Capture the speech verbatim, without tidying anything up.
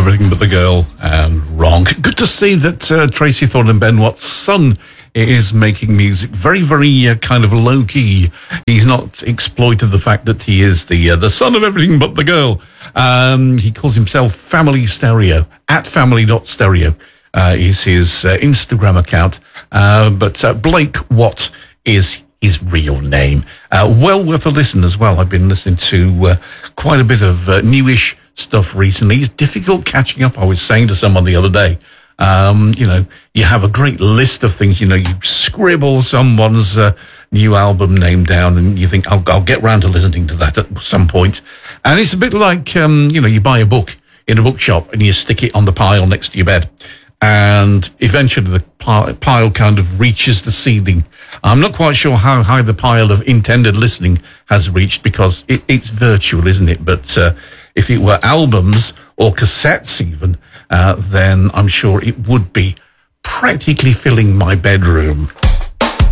Everything But the Girl, and Wrong. Good to see that uh, Tracy Thorn and Ben Watt's son is making music very, very uh, kind of low-key. He's not exploited the fact that he is the uh, the son of Everything But the Girl. Um, he calls himself Family Stereo, at family dot stereo uh, is his uh, Instagram account. Uh, but uh, Blake Watt is his real name. Uh, well worth a listen as well. I've been listening to uh, quite a bit of uh, newish stuff recently. It's difficult catching up. I was saying to someone the other day, um, you know, you have a great list of things, you know, you scribble someone's uh, new album name down and you think, I'll, I'll get round to listening to that at some point. And it's a bit like, um, you know, you buy a book in a bookshop and you stick it on the pile next to your bed. And eventually the pile kind of reaches the ceiling. I'm not quite sure how high the pile of intended listening has reached because it, it's virtual, isn't it? But uh, if it were albums or cassettes even, uh, then I'm sure it would be practically filling my bedroom.